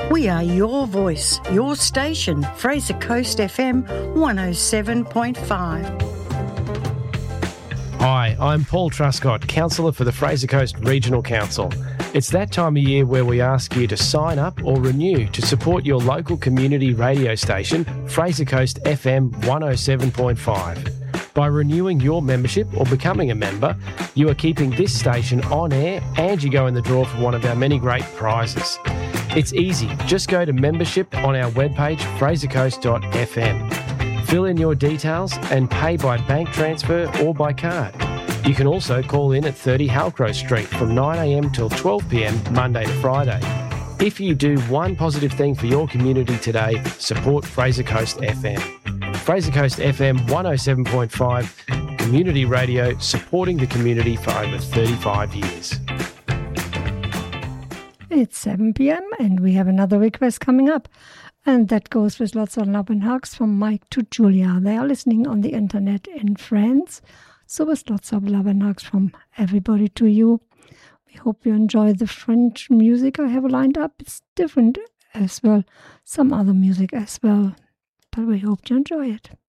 We are your voice, your station, Fraser Coast FM 107.5. Hi, I'm Paul Truscott, Councillor for the Fraser Coast Regional Council. It's that time of year where we ask you to sign up or renew to support your local community radio station, Fraser Coast FM 107.5. By renewing your membership or becoming a member, you are keeping this station on air and you go in the draw for one of our many great prizes. It's easy. Just go to membership on our webpage, frasercoast.fm. Fill in your details and pay by bank transfer or by card. You can also call in at 30 Halcrow Street from 9am till 12pm Monday to Friday. If you do one positive thing for your community today, support Fraser Coast FM. Fraser Coast FM 107.5, community radio supporting the community for over 35 years. It's 7 p.m. and we have another request coming up. And that goes with lots of love and hugs from Mike to Julia. They are listening on the internet in France. So with lots of love and hugs from everybody to you. We hope you enjoy the French music I have lined up. It's different as well. Some other music as well. But we hope you enjoy it.